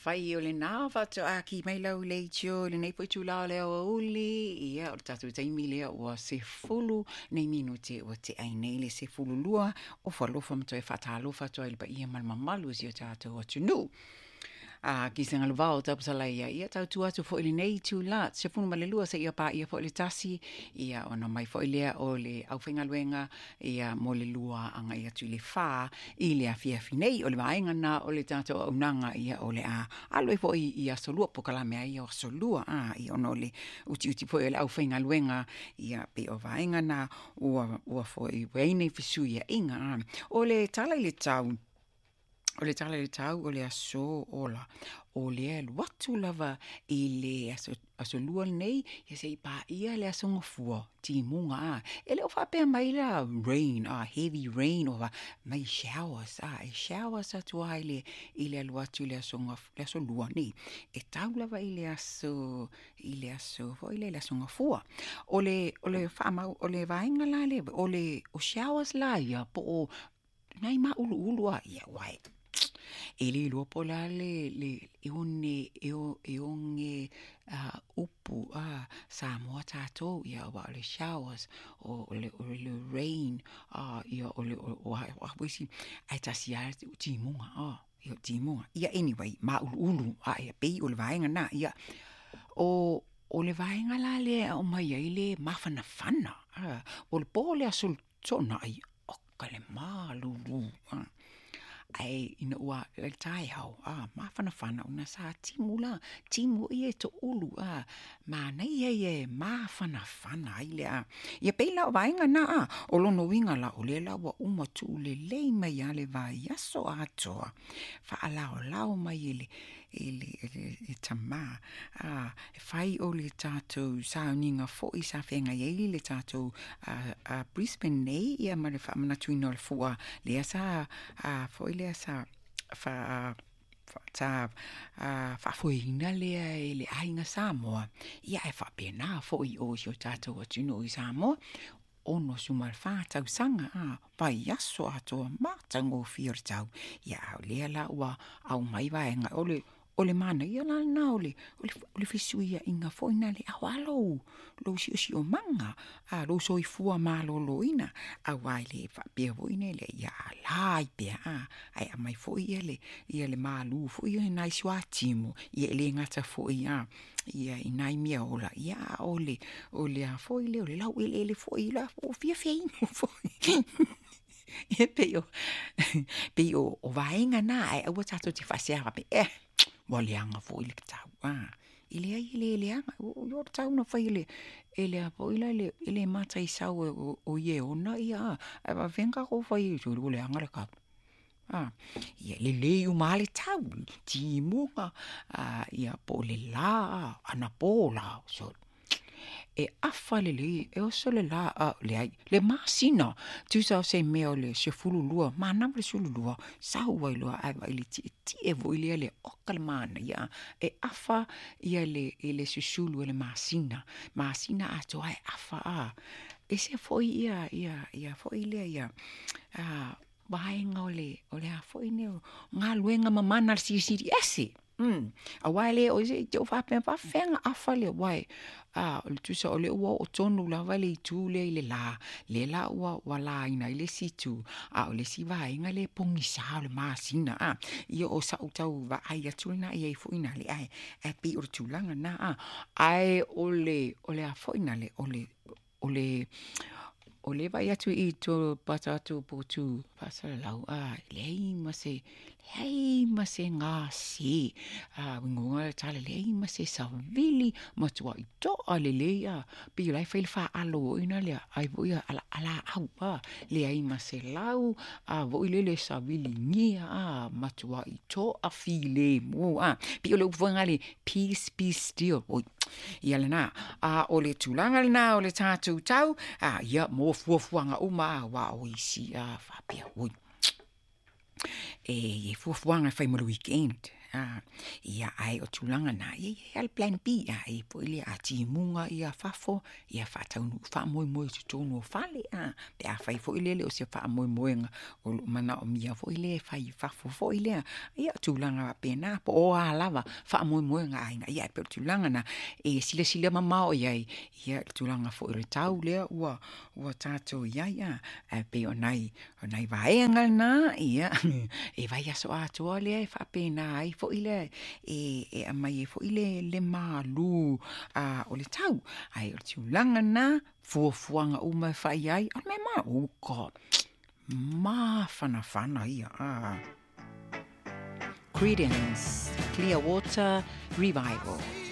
whai o le nā whatu a ki mai lau le tio, le nei poitu lao leo a uli, ia o le tatu taimi lea ua se fulu, nei minute o te ainei le se fulu lua, o whalofa mato e whatalofa to e le pa ia malmamalu si o tātou atu nu. Ki se ngaluwao tapusala ia tau tu atu fo ili nei tu la se funu malelua se ia pa ia fo ili tasi ia ona mai fo ilea o le awhenga luenga ia mo le lua anga ia tu le wha i le afiafi nei o le vaenga na o le tato au nanga ia o le alo fo ia solua pokalame ia o solua ia ono le uti fo ile awhenga luenga ia pe o vaenga na ua fo i weine fisu ia inga o le tala i le tau o le tala le tau o le aso ola o le watu lava i le aso lua nei ia se ipa ia le aso ngofua ti munga e le o whapea mai la rain heavy rain o mai showers e showers atu ai i le watu le aso lua nei e tau lava i le aso o le aso ngofua o le whamau o le vaenga la le o showers la ia po o nai ma ulu ia wai e le luopo la le eonge upu Samoa tātou ia wa le showers o le rain ia o le wisi ai tasia timunga ia timunga ia anyway ma ulu ia pei o le vaenga na ia o le vaenga la le o mai ai le mafana fana o le pole asul tona ai o kale malulu ai ina ua le tai hau mawhanawhana una sa timu ia to ulu ma nei e mawhanawhana ai le ia peila o vaenga na o lono winga la o le lawa umatu le lei mai a le vai aso atoa wha lao mai e tama whai o le tātou sauninga fo i sa whenga iei le tātou Brisbane nei ia ma le whamanatuino le fua le asa fo le asa whafuina lea e le ainga Samoa ia e whapena fo i o si o tātou atuno i Samoa ono sumal whātau sanga pai aso atoa mātango whir tau ia lea la ua au mai vaenga o le mana ia la na o le fisuia inga foina le awalo lo si o manga lo so i fua malo ina awai le pia voine le ia lai pia ai mai foi ia le malu foi nai swatimo ia le ngata foi ia inai mia ola ia ole a foi le lau le foi la o fia feino foi ia peo o vaenga na ai o tato ti fasea pe walianga fo ile tau ile anga o tau na fa ile apo ile mata isau o ye ona ia va venga go fa ile le anga le ka ia le u male tau ti munga ia po le la ana pola so e afalele e o sole la le masina tu sa se meo le se fululua mana le fululua sa wa lo ai le ti e vo ile le okalmana ia e afa ia le susulu le masina ato ai afa e se foi ia foi ile ia vaenga ole a foi ne nga luenga mamana siri ese a wale o se te fa fenga afale wai le tu sa ole o tonu la vale tu le la wala ina le situ ole si vai nga le pongi sa le masina io o sa utau va ai atuna ia fo ina le ai e pi o tu langa na ai ole a fo ina le ole vai atu I to patatu potu pasala lau lei mase ngasi wingonga tale lei mase savili matua I to ale pi lai fail fa alo ina le ai voia ala au le ai mase lau vo le savili nia matua I to a file mo pi ole vuanga le peace deal ia le na ole tulanga le na ole tatu tau ia mo fuafuanga uma wa o isi fa pia oi e fuafuanga fai mo weekend Ia ai o tulanga na ia al plan B ai po ile a timunga ia fafo ia whataunu whamoe tu tonu o whale pe a whai fo ile o se whamoe o mana o mia fo ile whai fafo fo ile ia tulanga pena po o a lava whamoe nga inga ia pe tulanga na sila mamao ia tulanga fo ile tau lea ua tato ia pe o nai vaenga na ia vai aso atua lea whapena ai fo ile amai fo ile le malu o le tau ai o tulanga na fuafuanga uma whai ai o me uko ma whana ia Creedence Clearwater Revival.